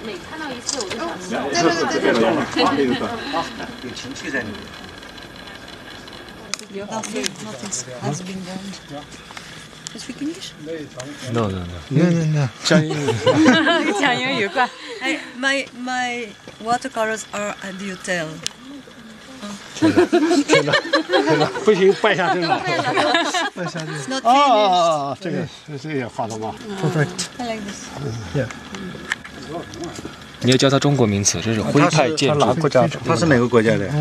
每看到一次我就想笑。 有情趣在里面。 Nothing has been done. You speak English? No. 讲英语。 讲英语快。 My watercolors are a detail. 真的，不行，败下阵了。败下阵。 Not 哦，这个也画的吗 finished. I like this. Yeah. 你要教他中国名词，这是徽派建筑。 他是哪个国家的？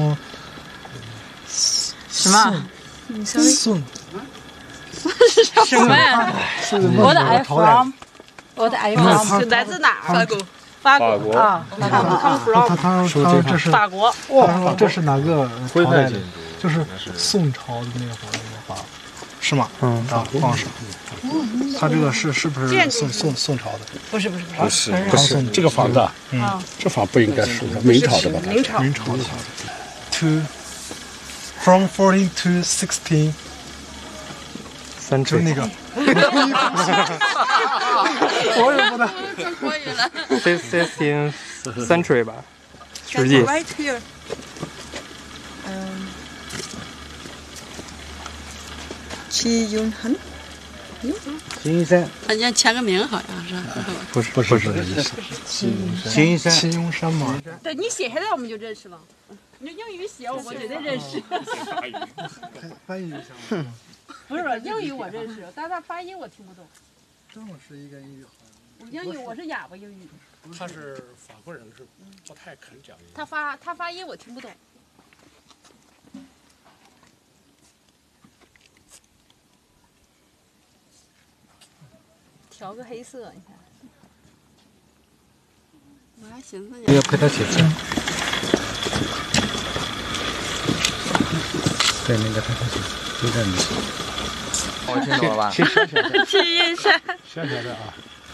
什么？ 宋。 什么呀？我的 I from， 我的 I from 是来自哪儿？法国啊，他说这是法国。 哇，这是哪个徽派建筑？就是宋朝的那个法，是吗？皇上。他这个是不是宋朝的？ 不是， 不是这个房子，这房不应该是明朝的吧？ 明朝的。From 14 to 16。就那个，我也不能。 16th century 吧，世纪。 Right here. 齐云恒。 齐云山。 人家签个名好像是。 不是这意思。 齐云山。 齐云山嘛。 对你写下来我们就认识了。你英语写我绝对认识。 翻译一下。 不是英语我认识，但是他发音我听不懂。 正好是一个英语好。 英语我是哑巴英语。 他是法国人，是不太肯讲英语。 他发音我听不懂。调个黑色，你看。我还寻思你要陪他写字。 对，那个陪他写，就在你。 我听懂了吧？ 齐云山。 小小的啊。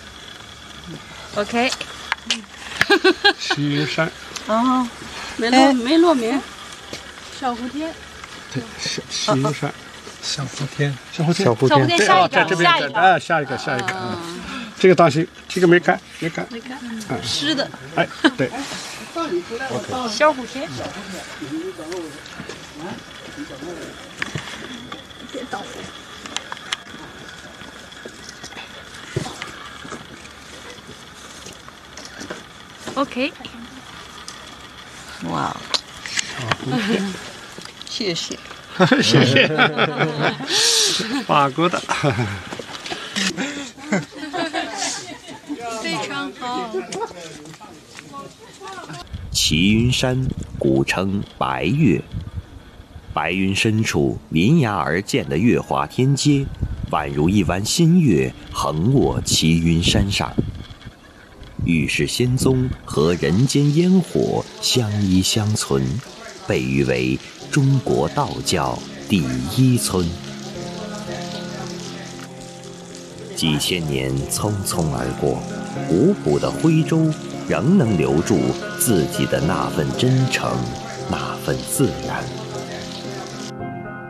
OK。 齐云山。 哦，没落名。小蝴蝶。 对，齐云山。小蝴蝶。 下一个， 在这边，下一个。这个当心，这个没干。 湿的。 哎，对。 小蝴蝶。别倒。OK。 哇，谢谢。 谢谢。法国的。 非常好。 齐云山古称白岳，白云深处临崖而建的月华天阶，宛如一弯新月横卧齐云山上。玉氏仙踪和人间烟火相依相存，被誉为中国道教第一村。几千年匆匆而过，古朴的徽州仍能留住自己的那份真诚，那份自然。